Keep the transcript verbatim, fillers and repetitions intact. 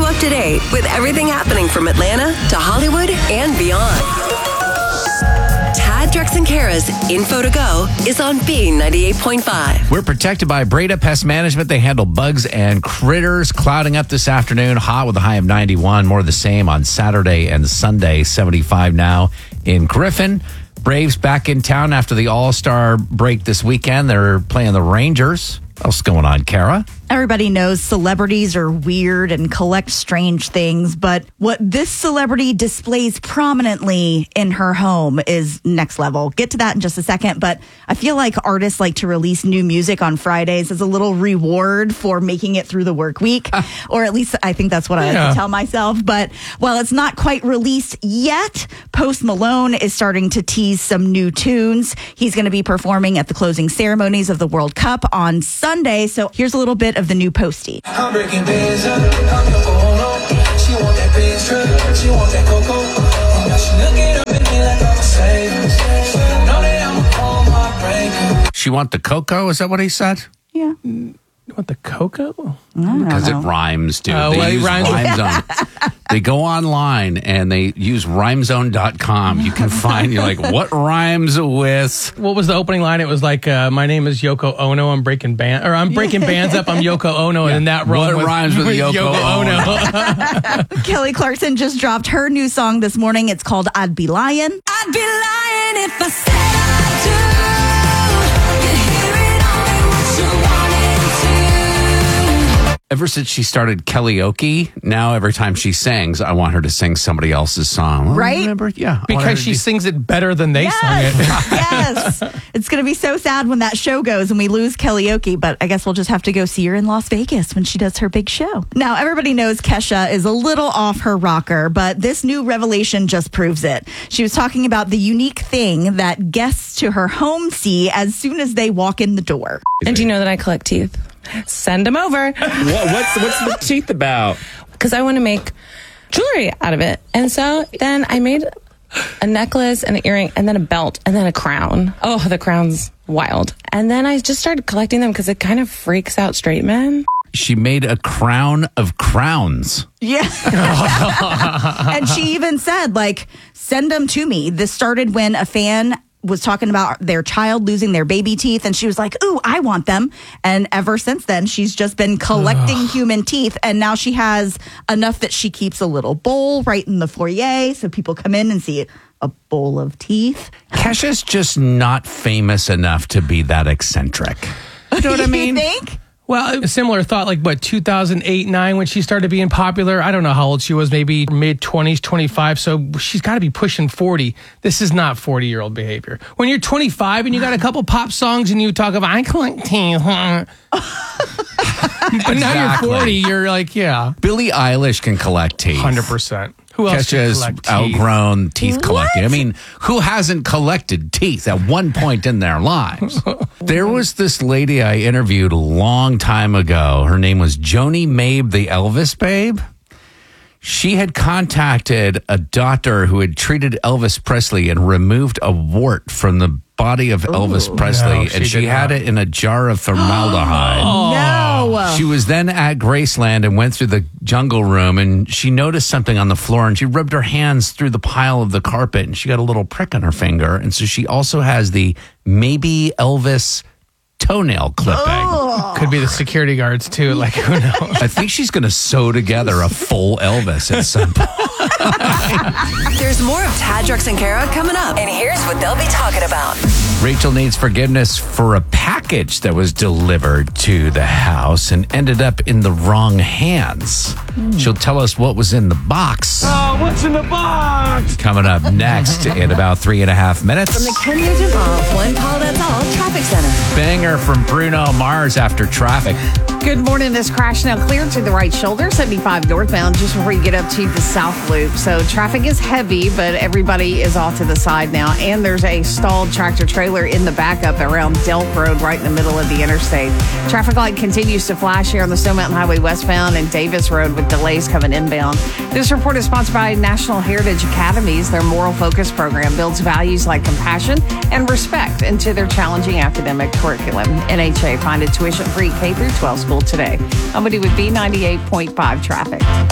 up to date with everything happening from Atlanta to Hollywood and beyond. Tad, Drex, and Kara's Info to Go is on B ninety-eight point five. We're protected by Breda Pest Management. They handle bugs and critters. Clouding up this afternoon. Hot with a high of ninety-one. More of the same on Saturday and Sunday. seventy-five now in Griffin. Braves back in town after the All-Star break this weekend. They're playing the Rangers. What's going on, Kara? Everybody knows celebrities are weird and collect strange things, but what this celebrity displays prominently in her home is next level. Get to that in just a second, but I feel like artists like to release new music on Fridays as a little reward for making it through the work week, or at least I think that's what I yeah. like to tell myself. But while it's not quite released yet, Post Malone is starting to tease some new tunes. He's going to be performing at the closing ceremonies of the World Cup on Sunday, so here's a little bit of the new Posty. I'm breaking bands up, I'm Yoko Ono. She want that bass truck, she want that cocoa. And now she looking up at me like I'm a slave. She don't know that I'm a call my breaker. She want the cocoa? Is that what he said? Yeah. You want the cocoa? Because it rhymes, dude. Oh, they well, it use rhymes with- Rhymezone. They go online and they use rhymezone dot com. You can find, you're like, what rhymes with? What was the opening line? It was like, uh, my name is Yoko Ono. I'm breaking band, or I'm breaking bands up. I'm Yoko Ono, and that What with, rhymes with Yoko Ono? Kelly Clarkson just dropped her new song this morning. It's called I'd Be Lying. I'd be lying if I said I do. You hear it only what you wanted to. Ever since she started karaoke, now every time she sings, I want her to sing somebody else's song. Well, Right? Remember? Yeah. I want her Because to she do- sings it better than they sung it. Yes. It's going to be so sad when that show goes and we lose karaoke, but I guess we'll just have to go see her in Las Vegas when she does her big show. Now, everybody knows Kesha is a little off her rocker, but this new revelation just proves it. She was talking about the unique thing that guests to her home see as soon as they walk in the door. And do you know that I collect teeth? Send them over. What, what's what's the teeth about? Because I want to make jewelry out of it. And so then I made a necklace and an earring and then a belt and then a crown. Oh, the crown's wild. And then I just started collecting them because it kind of freaks out straight men. She made a crown of crowns. Yeah. And she even said, like, send them to me. This started when a fan was talking about their child losing their baby teeth, and she was like, ooh, I want them. And ever since then, she's just been collecting human teeth, and now she has enough that she keeps a little bowl right in the foyer so people come in and see a bowl of teeth. Kesha's just not famous enough to be that eccentric. You know what I mean? You think? Well, a similar thought, like what, two thousand eight, nine, when she started being popular. I don't know how old she was, maybe mid-twenties, twenty-five. So she's got to be pushing forty. This is not forty-year-old behavior. When you're twenty-five and you got a couple pop songs and you talk about, I collect teeth. Huh? But now Exactly. you're forty, you're like, yeah, Billie Eilish can collect teeth. one hundred percent. Who else can Kesha's collect teeth? outgrown teeth What? collecting. I mean, who hasn't collected teeth at one point in their lives? There was this lady I interviewed a long time ago. Her name was Joni Mabe, the Elvis babe. She had contacted a doctor who had treated Elvis Presley and removed a wart from the body of Elvis Presley, No, she and she did had not. it in a jar of formaldehyde. No. She was then at Graceland and went through the jungle room, and she noticed something on the floor, and she rubbed her hands through the pile of the carpet, and she got a little prick on her finger. And so she also has the maybe Elvis toenail clipping. Could be the security guards, too. Like, who knows? I think she's going to sew together a full Elvis at some point. There's more of Tad, Drex, and Kara coming up. And here's what they'll be talking about. Rachel needs forgiveness for a package that was delivered to the house and ended up in the wrong hands. She'll tell us what was in the box. Oh, what's in the box? Coming up next in about three and a half minutes. From the Kenya Duval One Call That's All Traffic Center. Banger from Bruno Mars after traffic. Good morning. This crash now cleared to the right shoulder, seventy-five northbound, just before you get up to the south loop. So traffic is heavy, but everybody is off to the side now. And there's a stalled tractor trailer in the backup around Delk Road, right in the middle of the interstate. Traffic light continues to flash here on the Stone Mountain Highway westbound and Davis Road with delays coming inbound. This report is sponsored by National Heritage Academies. Their moral focus program builds values like compassion and respect into their challenging academic curriculum. N H A funded tuition-free K through twelve school today. I'm with B ninety-eight point five traffic.